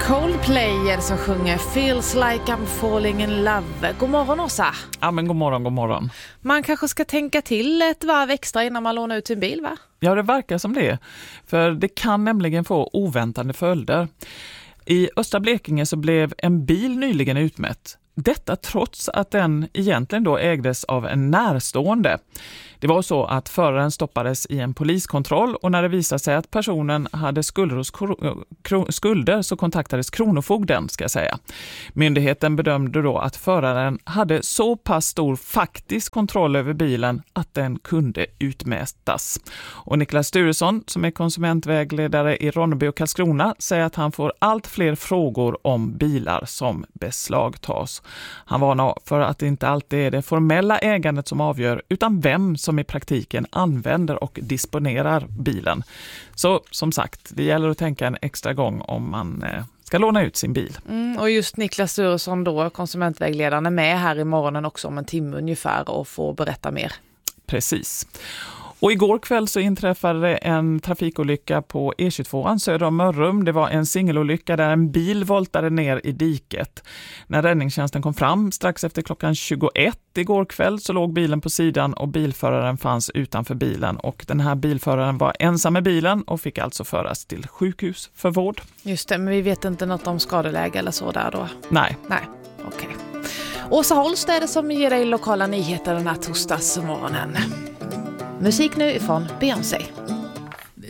Coldplay som sjunger Feels like I'm falling in love. God morgon, Åsa. Ja, men god morgon. Man kanske ska tänka till ett varv extra innan man lånar ut sin bil, va? Ja, det verkar som det. För det kan nämligen få oväntade följder. I östra Blekinge så blev en bil nyligen utmätt. Detta trots att den egentligen då ägdes av en närstående. Det var så att föraren stoppades i en poliskontroll och när det visade sig att personen hade skulder så kontaktades kronofogden, ska jag säga. Myndigheten bedömde då att föraren hade så pass stor faktisk kontroll över bilen att den kunde utmätas. Och Niklas Sturesson, som är konsumentvägledare i Ronneby och Karlskrona, säger att han får allt fler frågor om bilar som beslagtas. Han varnar för att det inte alltid är det formella ägandet som avgör utan vem som i praktiken använder och disponerar bilen. Så som sagt, det gäller att tänka en extra gång om man ska låna ut sin bil. Och just Niklas Sturesson då, konsumentvägledaren, är med här i morgonen också om en timme ungefär och får berätta mer. Precis. Och igår kväll så inträffade en trafikolycka på E22 söder om Mörrum. Det var en singelolycka där en bil voltade ner i diket. När räddningstjänsten kom fram strax efter klockan 21 igår kväll så låg bilen på sidan och bilföraren fanns utanför bilen. Och den här bilföraren var ensam med bilen och fick alltså föras till sjukhus för vård. Just det, men vi vet inte något om skadeläge eller så där då? Nej, okej. Åsa Holst är det som ger dig lokala nyheter den här torsdagsmorgonen. Musik nu ifrån Beyoncé.